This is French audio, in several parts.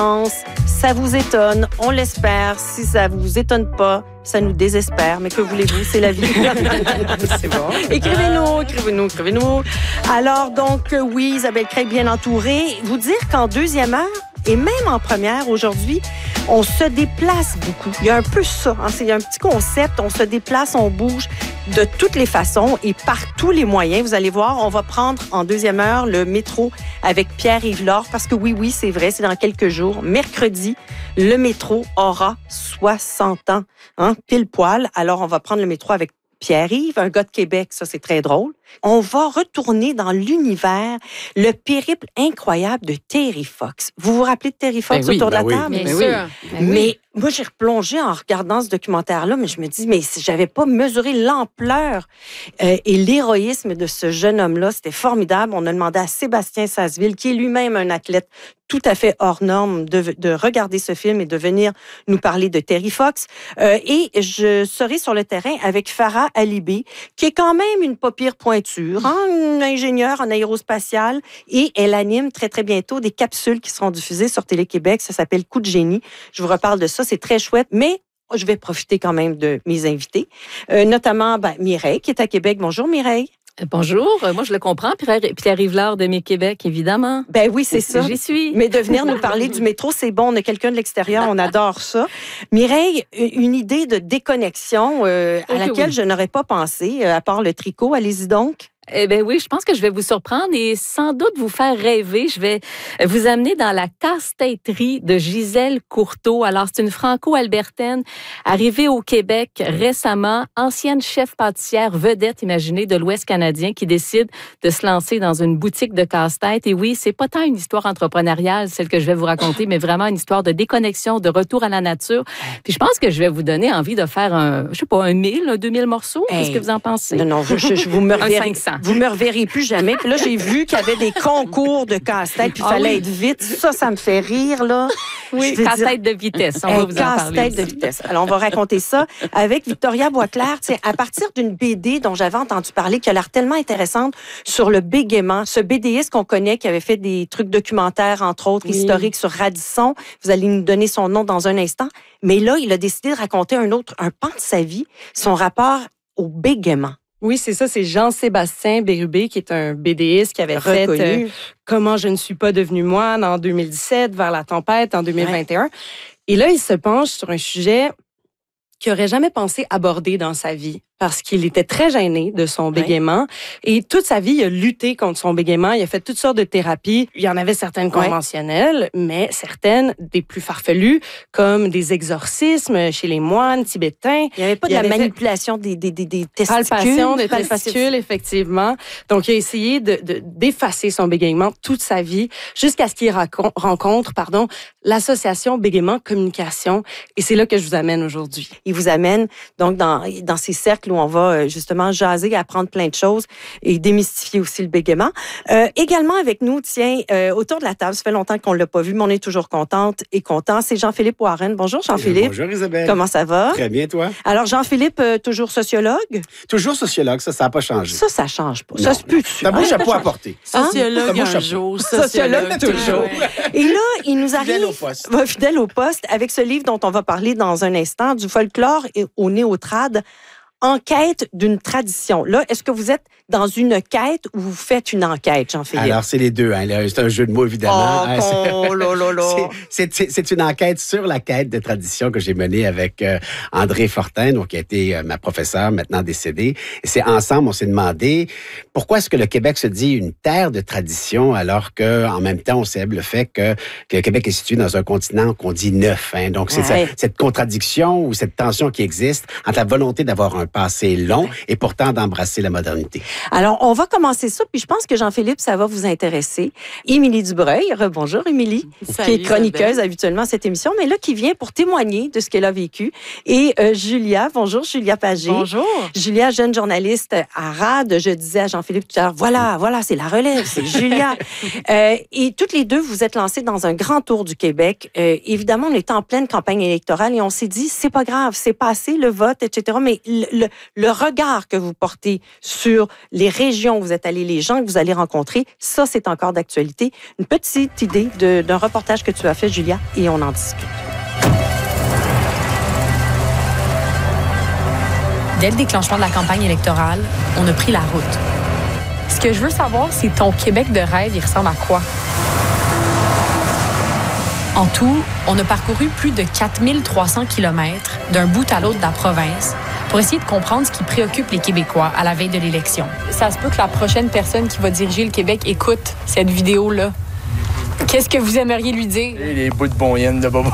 Ça vous étonne, on l'espère. Si ça vous étonne pas, ça nous désespère. Mais que voulez-vous, c'est la vie. C'est bon. Écrivez-nous. Alors, donc, oui, Isabelle Craig bien entourée. Vous dire qu'en deuxième heure, et même en première, aujourd'hui, on se déplace beaucoup. Il y a un peu ça. Hein? Il y a un petit concept. On se déplace, on bouge de toutes les façons et par tous les moyens. Vous allez voir, on va prendre en deuxième heure le métro avec Pierre-Yves Lord parce que oui, c'est vrai, c'est dans quelques jours. Mercredi, le métro aura 60 ans, hein, pile poil. Alors, on va prendre le métro avec Pierre-Yves, un gars de Québec, ça c'est très drôle. On va retourner dans l'univers, le périple incroyable de Terry Fox. Vous vous rappelez de Terry Fox autour de la table? Bien sûr. Mais moi, j'ai replongé en regardant ce documentaire-là, mais je me dis, mais j'avais pas mesuré l'ampleur et l'héroïsme de ce jeune homme-là. C'était formidable. On a demandé à Sébastien Sasseville, qui est lui-même un athlète tout à fait hors norme, de regarder ce film et de venir nous parler de Terry Fox. Et je serai sur le terrain avec Farah Alibé, qui est quand même une pas pire pointure, hein, une ingénieure en aérospatiale, et elle anime très, très bientôt des capsules qui seront diffusées sur Télé-Québec. Ça s'appelle Coup de génie. Je vous reparle de ça, c'est très chouette, mais je vais profiter quand même de mes invités, notamment Mireille, qui est à Québec. Bonjour Mireille. Bonjour, moi je le comprends, Pierre-Yves Lord de Mes Québec, évidemment. Ben oui, c'est ça. J'y suis. Mais de venir nous parler du métro, c'est bon, on a quelqu'un de l'extérieur, on adore ça. Mireille, une idée de déconnexion à laquelle je n'aurais pas pensé, à part le tricot, allez-y donc. Eh bien oui, je pense que je vais vous surprendre et sans doute vous faire rêver. Je vais vous amener dans la casse-têterie de Gisèle Courteau. Alors, c'est une franco-albertaine arrivée au Québec récemment, ancienne chef pâtissière vedette, imaginez, de l'Ouest canadien qui décide de se lancer dans une boutique de casse-tête. Et oui, c'est pas tant une histoire entrepreneuriale, celle que je vais vous raconter, mais vraiment une histoire de déconnexion, de retour à la nature. Puis je pense que je vais vous donner envie de faire un 2000 morceaux. Qu'est-ce que vous en pensez? Non, je vous me reverrai. 500. Vous me reverrez plus jamais. Puis là, j'ai vu qu'il y avait des concours de casse-tête, puis il fallait être vite. Ça me fait rire, là. Oui, casse-tête de vitesse. On va vous en parler. Casse-tête de vitesse. Alors, on va raconter ça avec Victoria Boisclair. À partir d'une BD dont j'avais entendu parler, qui a l'air tellement intéressante, sur le bégaiement. Ce BDiste qu'on connaît, qui avait fait des trucs documentaires, entre autres, historiques sur Radisson. Vous allez nous donner son nom dans un instant. Mais là, il a décidé de raconter un pan de sa vie, son rapport au bégaiement. Oui, c'est ça, c'est Jean-Sébastien Bérubé, qui est un BDiste qui avait fait Comment je ne suis pas devenu moine en 2017, Vers la tempête en 2021. Ouais. Et là, il se penche sur un sujet qu'il n'aurait jamais pensé aborder dans sa vie, parce qu'il était très gêné de son bégaiement. Et toute sa vie, il a lutté contre son bégaiement. Il a fait toutes sortes de thérapies. Il y en avait certaines conventionnelles, mais certaines des plus farfelues, comme des exorcismes chez les moines tibétains. Il n'y avait pas de la manipulation des testicules. Palpation des testicules, effectivement. Donc, il a essayé d'effacer son bégaiement toute sa vie, jusqu'à ce qu'il rencontre l'association Bégaiement Communication. Et c'est là que je vous amène aujourd'hui. Il vous amène donc dans ces cercles où on va justement jaser, apprendre plein de choses et démystifier aussi le bégaiement. Également avec nous, autour de la table, ça fait longtemps qu'on ne l'a pas vu, mais on est toujours contente et content. C'est Jean-Philippe Warren. Bonjour Jean-Philippe. Bonjour Isabelle. Comment ça va? Très bien, toi? Alors Jean-Philippe, toujours sociologue? Toujours sociologue, ça n'a pas changé. Ça change pas. Ça se peut. T'as un beau chapeau à porter. Sociologue un jour, sociologue toujours. Et là, il nous arrive... Fidèle au poste. Fidèle au poste, avec ce livre dont on va parler dans un instant, du folklore au néo-trad, en quête d'une tradition. Là, est-ce que vous êtes dans une quête ou vous faites une enquête, Jean-Philippe? Alors, c'est les deux. Hein. C'est un jeu de mots, évidemment. C'est une enquête sur la quête de tradition que j'ai menée avec André Fortin, donc, qui a été ma professeure, maintenant décédée. Et c'est ensemble, on s'est demandé pourquoi est-ce que le Québec se dit une terre de tradition alors qu'en même temps, on célèbre le fait que le Québec est situé dans un continent qu'on dit neuf. Hein. Donc, c'est cette contradiction ou cette tension qui existe entre la volonté d'avoir un passé long et pourtant d'embrasser la modernité. Alors, on va commencer ça, puis je pense que Jean-Philippe, ça va vous intéresser. Émilie Dubreuil, rebonjour Émilie, qui est chroniqueuse habituellement à cette émission, mais là, qui vient pour témoigner de ce qu'elle a vécu. Et Julia, bonjour Julia Pagé. Bonjour. Julia, jeune journaliste à RAD, je disais à Jean-Philippe tout à l'heure, voilà, c'est la relève, c'est Julia. Et toutes les deux, vous êtes lancées dans un grand tour du Québec. Évidemment, on était en pleine campagne électorale et on s'est dit, c'est pas grave, c'est passé le vote, etc. Mais le regard que vous portez sur les régions où vous êtes allés, les gens que vous allez rencontrer, ça, c'est encore d'actualité. Une petite idée d'un reportage que tu as fait, Julia, et on en discute. Dès le déclenchement de la campagne électorale, on a pris la route. Ce que je veux savoir, c'est ton Québec de rêve, il ressemble à quoi? En tout, on a parcouru plus de 4300 kilomètres d'un bout à l'autre de la province pour essayer de comprendre ce qui préoccupe les Québécois à la veille de l'élection. Ça se peut que la prochaine personne qui va diriger le Québec écoute cette vidéo-là. Qu'est-ce que vous aimeriez lui dire? Les bouts de bonyen de Bobo.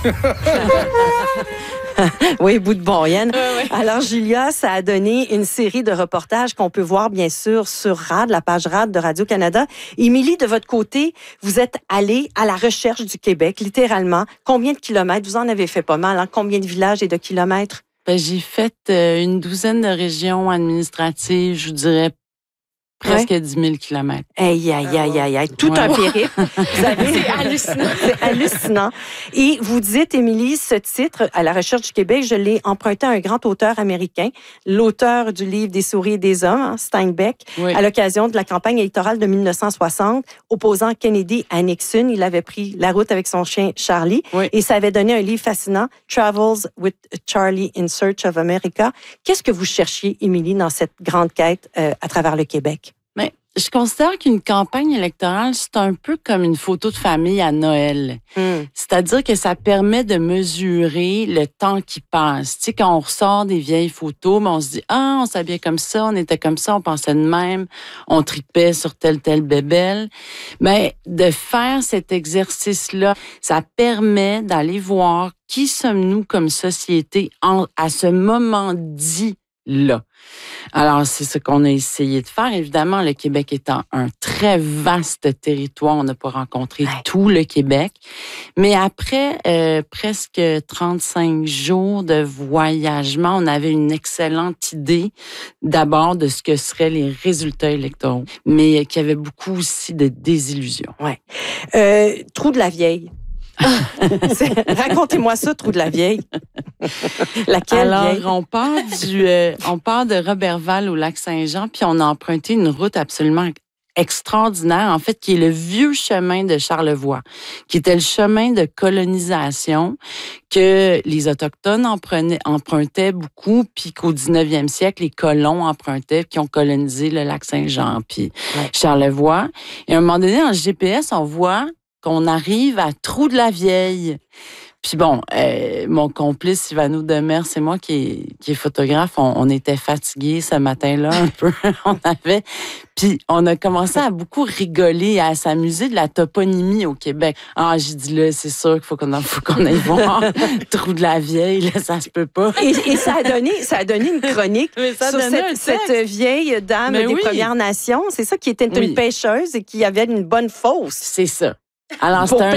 Oui, bout de bonyen. Ouais. Alors, Julia, ça a donné une série de reportages qu'on peut voir, bien sûr, sur RAD, la page RAD de Radio-Canada. Émilie, de votre côté, vous êtes allée à la recherche du Québec, littéralement. Combien de kilomètres? Vous en avez fait pas mal, hein? Combien de villages et de kilomètres? J'ai fait une douzaine de régions administratives, je vous dirais presque 10 000 kilomètres. Aïe, aïe, aïe, aïe, aïe. Tout un périple. C'est hallucinant. C'est hallucinant. Et vous dites, Émilie, ce titre, À la recherche du Québec, je l'ai emprunté à un grand auteur américain, l'auteur du livre Des souris et des hommes, hein, Steinbeck, à l'occasion de la campagne électorale de 1960, opposant Kennedy à Nixon. Il avait pris la route avec son chien Charlie et ça avait donné un livre fascinant, Travels with Charlie in Search of America. Qu'est-ce que vous cherchiez, Émilie, dans cette grande quête à travers le Québec? Mais je considère qu'une campagne électorale, c'est un peu comme une photo de famille à Noël. C'est-à-dire que ça permet de mesurer le temps qui passe. Tu sais, quand on ressort des vieilles photos, on se dit « Ah, on s'habillait comme ça, on était comme ça, on pensait de même, on tripait sur telle bébelle. » Mais de faire cet exercice-là, ça permet d'aller voir qui sommes-nous comme société à ce moment dit là. Alors, c'est ce qu'on a essayé de faire. Évidemment, le Québec étant un très vaste territoire, on n'a pas rencontré tout le Québec. Mais après presque 35 jours de voyagement, on avait une excellente idée d'abord de ce que seraient les résultats électoraux, mais qu'il y avait beaucoup aussi de désillusions. Trou de la Vieille. Racontez-moi ça, Trou de la Vieille. Laquelle vieille? On part de Roberval au Lac-Saint-Jean, puis on a emprunté une route absolument extraordinaire, en fait, qui est le vieux chemin de Charlevoix, qui était le chemin de colonisation que les Autochtones empruntaient beaucoup, puis qu'au 19e siècle, les colons empruntaient, qui ont colonisé le Lac-Saint-Jean, puis Charlevoix. Et à un moment donné, en GPS, on voit qu'on arrive à Trou de la Vieille. Puis bon, mon complice Ivano Demers, c'est moi qui est photographe, on était fatigués ce matin-là un peu. Puis on a commencé à beaucoup rigoler, à s'amuser de la toponymie au Québec. Ah, j'ai dit là, c'est sûr qu'il faut qu'on aille voir Trou de la Vieille, là, ça se peut pas. Et ça a donné une chronique sur cette vieille dame des Premières Nations. C'est ça, qui était une pêcheuse et qui avait une bonne fosse. C'est ça. Alors, c'était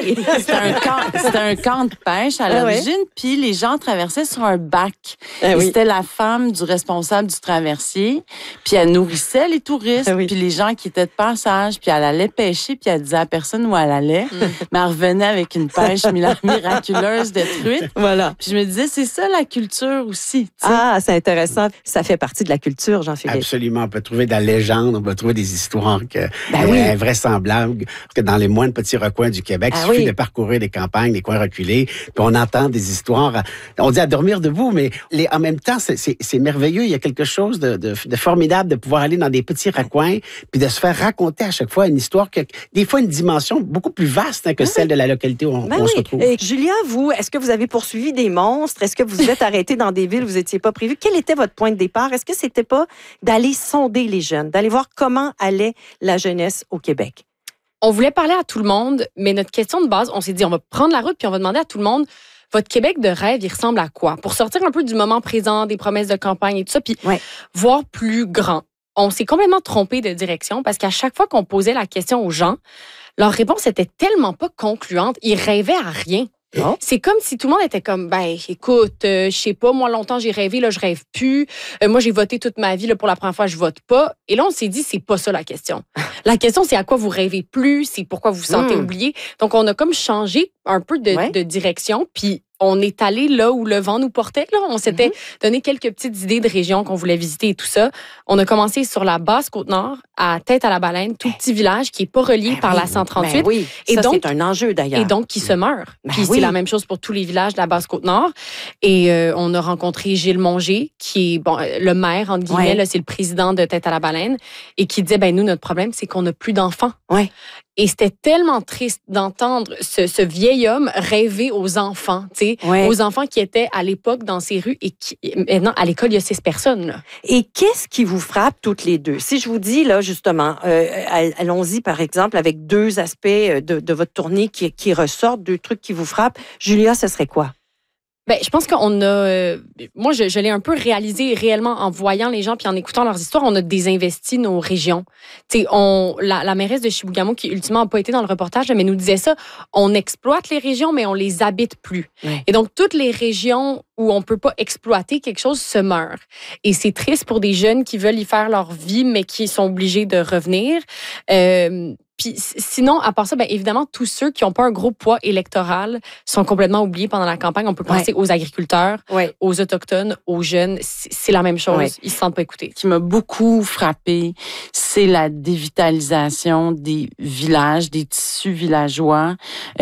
un camp de pêche à l'origine, puis les gens traversaient sur un bac. C'était la femme du responsable du traversier, puis elle nourrissait les touristes, puis les gens qui étaient de passage, puis elle allait pêcher, puis elle disait à personne où elle allait, mais elle revenait avec une pêche miraculeuse de truites. Voilà. Puis je me disais, c'est ça la culture aussi. T'sais. Ah, c'est intéressant. Ça fait partie de la culture, Jean-Philippe. Absolument. On peut trouver de la légende, on peut trouver des histoires invraisemblables, parce que dans les moines petits recoins du Québec, il suffit de parcourir les campagnes, les coins reculés, puis on entend des histoires, on dit à dormir debout, mais en même temps, c'est merveilleux. Il y a quelque chose de formidable de pouvoir aller dans des petits recoins, puis de se faire raconter à chaque fois une histoire qui a des fois une dimension beaucoup plus vaste que celle de la localité où on se retrouve. Et Julia, vous, est-ce que vous avez poursuivi des monstres? Est-ce que vous vous êtes arrêté dans des villes où vous n'étiez pas prévu? Quel était votre point de départ? Est-ce que c'était pas d'aller sonder les jeunes, d'aller voir comment allait la jeunesse au Québec? On voulait parler à tout le monde, mais notre question de base, on s'est dit, on va prendre la route puis on va demander à tout le monde, votre Québec de rêve, il ressemble à quoi? Pour sortir un peu du moment présent, des promesses de campagne et tout ça, puis voir plus grand. On s'est complètement trompé de direction parce qu'à chaque fois qu'on posait la question aux gens, leur réponse était tellement pas concluante. Ils rêvaient à rien. Oh. C'est comme si tout le monde était comme, écoute, je sais pas, moi longtemps j'ai rêvé, là je rêve plus. Moi j'ai voté toute ma vie, là pour la première fois je vote pas. Et là on s'est dit, c'est pas ça la question. La question c'est à quoi vous rêvez plus, c'est pourquoi vous vous sentez oublié. Donc on a comme changé un peu de direction. Puis on est allé là où le vent nous portait. Là. On s'était donné quelques petites idées de régions qu'on voulait visiter et tout ça. On a commencé sur la Basse-Côte-Nord, à Tête-à-la-Baleine, tout petit village qui n'est pas relié par la 138. Oui, et ça, donc, c'est un enjeu d'ailleurs. Et donc, qui se meurt. Puis c'est la même chose pour tous les villages de la Basse-Côte-Nord. Et on a rencontré Gilles Mongé, qui est le maire, entre guillemets, là, c'est le président de Tête-à-la-Baleine, et qui disait, nous, notre problème, c'est qu'on n'a plus d'enfants. Ouais. Et c'était tellement triste d'entendre ce vieil homme rêver aux enfants, aux enfants qui étaient à l'époque dans ces rues et qui, maintenant, à l'école, il y a 6 personnes. Là. Et qu'est-ce qui vous frappe toutes les deux? Si je vous dis, là, justement, allons-y, par exemple, avec 2 aspects de votre tournée qui ressortent, 2 trucs qui vous frappent. Julia, ce serait quoi? Ben, je pense qu'on a... moi, je l'ai un peu réalisé réellement en voyant les gens puis en écoutant leurs histoires. On a désinvesti nos régions. Tu sais, la mairesse de Chibougamau, qui ultimement n'a pas été dans le reportage, mais nous disait ça, on exploite les régions, mais on les habite plus. Ouais. Et donc, toutes les régions où on peut pas exploiter quelque chose se meurent. Et c'est triste pour des jeunes qui veulent y faire leur vie, mais qui sont obligés de revenir. Puis sinon, à part ça, bien évidemment, tous ceux qui n'ont pas un gros poids électoral sont complètement oubliés pendant la campagne. On peut penser aux agriculteurs, aux Autochtones, aux jeunes. C'est la même chose. Ils ne se sentent pas écoutés. Ce qui m'a beaucoup frappé, c'est la dévitalisation des villages, des tissus villageois,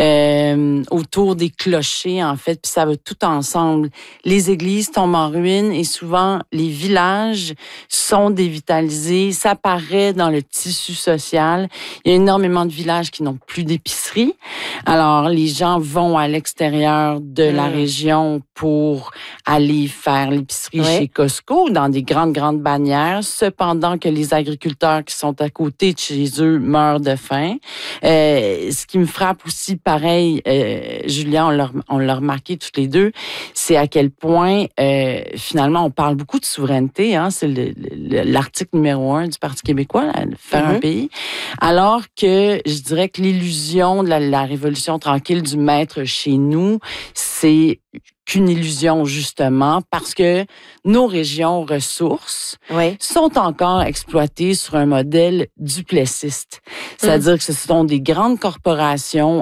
autour des clochers, en fait. Puis ça va tout ensemble. Les églises tombent en ruine et souvent, les villages sont dévitalisés. Ça paraît dans le tissu social. Il y a énormément de villages qui n'ont plus d'épicerie. Alors, les gens vont à l'extérieur de la région pour aller faire l'épicerie chez Costco, dans des grandes bannières, cependant que les agriculteurs qui sont à côté de chez eux meurent de faim. Ce qui me frappe aussi, pareil, Julia, on l'a remarqué toutes les deux, c'est à quel point, finalement, on parle beaucoup de souveraineté. Hein, c'est l'article numéro 1 du Parti québécois, là, faire un pays. Alors que je dirais que l'illusion de la révolution tranquille du maître chez nous, c'est qu'une illusion, justement, parce que nos régions ressources sont encore exploitées sur un modèle duplessiste. C'est-à-dire que ce sont des grandes corporations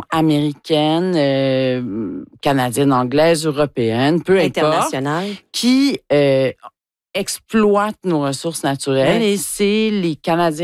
américaines, canadiennes, anglaises, européennes, peu importe, qui exploitent nos ressources naturelles et c'est les Canadiens